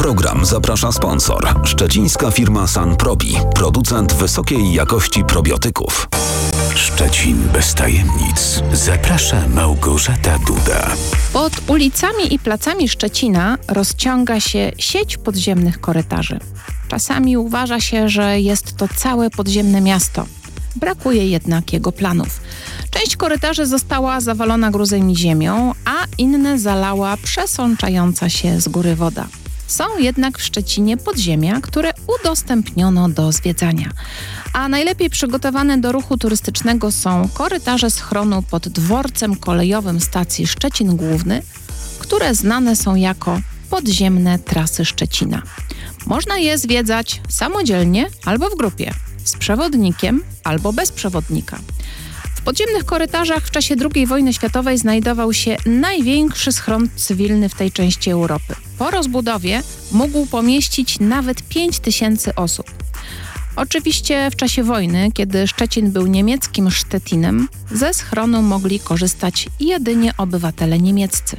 program zaprasza sponsor. Szczecińska firma Sanprobi, producent wysokiej jakości probiotyków. Szczecin bez tajemnic. Zaprasza Małgorzata Duda. Pod ulicami i placami Szczecina rozciąga się sieć podziemnych korytarzy. Czasami uważa się, że jest to całe podziemne miasto. Brakuje jednak jego planów. Część korytarzy została zawalona gruzem i ziemią, a inne zalała przesączająca się z góry woda. Są jednak w Szczecinie podziemia, które udostępniono do zwiedzania. A najlepiej przygotowane do ruchu turystycznego są korytarze schronu pod dworcem kolejowym stacji Szczecin Główny, które znane są jako podziemne trasy Szczecina. Można je zwiedzać samodzielnie albo w grupie, z przewodnikiem albo bez przewodnika. W podziemnych korytarzach w czasie II wojny światowej znajdował się największy schron cywilny w tej części Europy. Po rozbudowie mógł pomieścić nawet 5000 osób. Oczywiście w czasie wojny, kiedy Szczecin był niemieckim Szczecinem, ze schronu mogli korzystać jedynie obywatele niemieccy.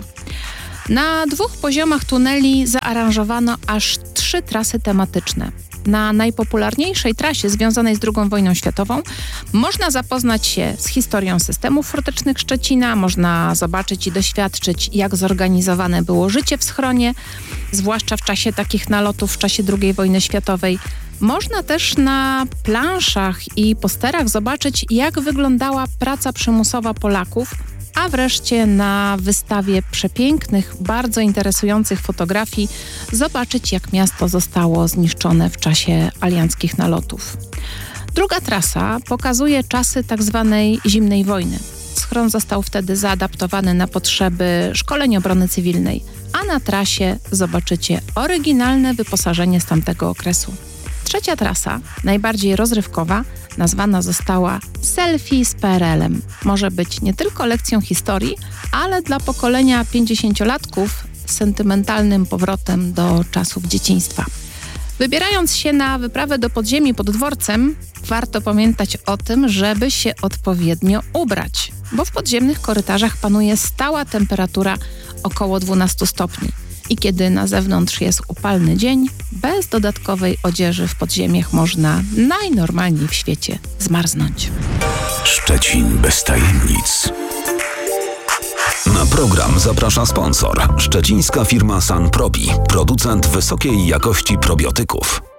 Na 2 poziomach tuneli zaaranżowano aż 3 trasy tematyczne. Na najpopularniejszej trasie związanej z II wojną światową można zapoznać się z historią systemów fortecznych Szczecina, można zobaczyć i doświadczyć, jak zorganizowane było życie w schronie, zwłaszcza w czasie takich nalotów w czasie II wojny światowej. Można też na planszach i posterach zobaczyć, jak wyglądała praca przymusowa Polaków, a wreszcie na wystawie przepięknych, bardzo interesujących fotografii zobaczyć, jak miasto zostało zniszczone w czasie alianckich nalotów. Druga trasa pokazuje czasy tzw. zimnej wojny. Schron został wtedy zaadaptowany na potrzeby szkoleń obrony cywilnej, a na trasie zobaczycie oryginalne wyposażenie z tamtego okresu. Trzecia trasa, najbardziej rozrywkowa, nazwana została Selfie z PRL-em. Może być nie tylko lekcją historii, ale dla pokolenia 50-latków sentymentalnym powrotem do czasów dzieciństwa. Wybierając się na wyprawę do podziemi pod dworcem, warto pamiętać o tym, żeby się odpowiednio ubrać, bo w podziemnych korytarzach panuje stała temperatura około 12 stopni. I kiedy na zewnątrz jest upalny dzień, bez dodatkowej odzieży w podziemiach można najnormalniej w świecie zmarznąć. Szczecin bez tajemnic. Na program zaprasza sponsor. Szczecińska firma Sanprobi, producent wysokiej jakości probiotyków.